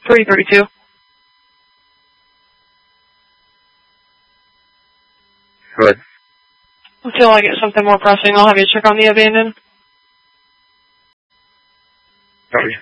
332. Good. Until I get something more pressing, I'll have you check on the abandoned. Copy.